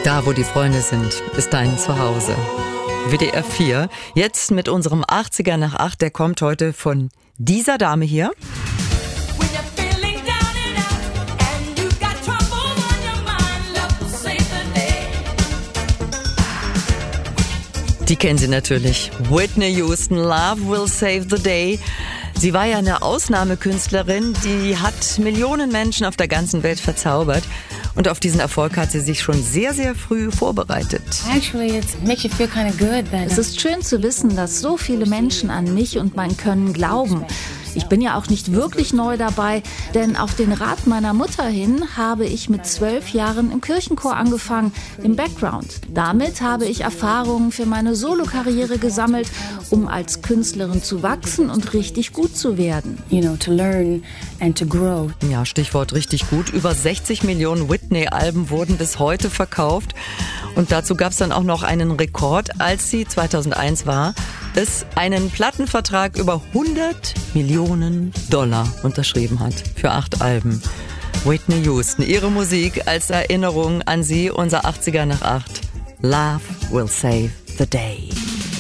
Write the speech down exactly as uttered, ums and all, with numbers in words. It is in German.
Da, wo die Freunde sind, ist dein Zuhause. W D R vier, jetzt mit unserem achtziger nach acht, der kommt heute von dieser Dame hier. Die kennen Sie natürlich. Whitney Houston, Love Will Save the Day. Sie war ja eine Ausnahmekünstlerin, die hat Millionen Menschen auf der ganzen Welt verzaubert. Und auf diesen Erfolg hat sie sich schon sehr, sehr früh vorbereitet. Es ist schön zu wissen, dass so viele Menschen an mich und mein Können glauben. Ich bin ja auch nicht wirklich neu dabei, denn auf den Rat meiner Mutter hin habe ich mit zwölf Jahren im Kirchenchor angefangen, im Background. Damit habe ich Erfahrungen für meine Solokarriere gesammelt, um als Künstlerin zu wachsen und richtig gut zu werden. You know, to learn and to grow. Ja, Stichwort richtig gut. Über sechzig Millionen Whitney-Alben wurden bis heute verkauft. Und dazu gab es dann auch noch einen Rekord, als sie zweitausendeins war, es einen Plattenvertrag über hundert Millionen Dollar unterschrieben hat für acht Alben. Whitney Houston, ihre Musik als Erinnerung an sie, unser achtziger nach acht. Love will save the day.